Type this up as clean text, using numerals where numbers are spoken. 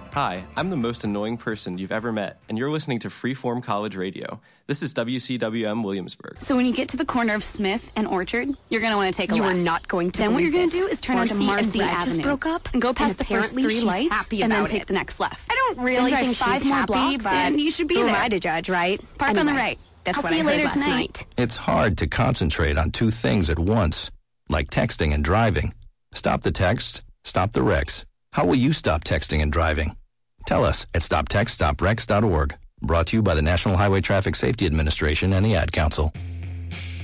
Hi, I'm the most annoying person you've ever met, and you're listening to Freeform College Radio. This is WCWM Williamsburg. So when you get to the corner of Smith and Orchard, you're going to want to take a left. You are not going to. Then what you're going to do is turn onto Marcy Avenue. Just broke up and go past the first 3 lights, and then take the next left. I don't really think she's 5 more happy, blocks, but and you should be who there. am I to judge, right? Park on the right. That's I'll what see I you heard later last tonight. night. It's hard to concentrate on 2 things at once, like texting and driving. Stop the text, stop the wrecks. How will you stop texting and driving? Tell us at stoptextstopwrecks.org. Brought to you by the National Highway Traffic Safety Administration and the Ad Council.